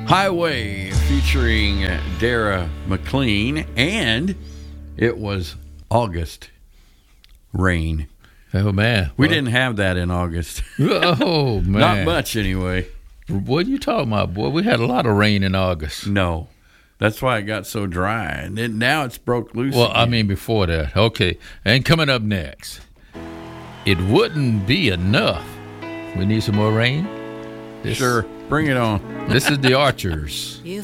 Highway featuring Dara McLean, and it was August rain. Oh, man. We didn't have that in August. Oh, man. Not much, anyway. What are you talking about, boy? We had a lot of rain in August. No. That's why it got so dry. And then now it's broke loose Well, again. I mean, before that. Okay. And coming up next, it wouldn't be enough. We need some more rain? Sure. Bring it on. This is the Archers.